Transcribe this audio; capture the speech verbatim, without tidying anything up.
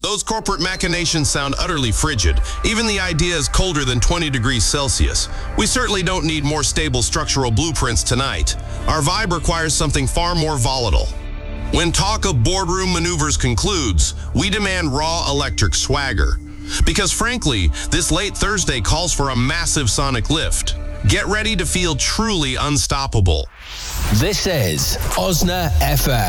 Those corporate machinations sound utterly frigid. Even the idea is colder than twenty degrees Celsius. We certainly don't need more stable structural blueprints tonight. Our vibe requires something far more volatile. When talk of boardroom maneuvers concludes, we demand raw electric swagger. Because frankly, this late Thursday calls for a massive sonic lift. Get ready to feel truly unstoppable. This is Osna F M.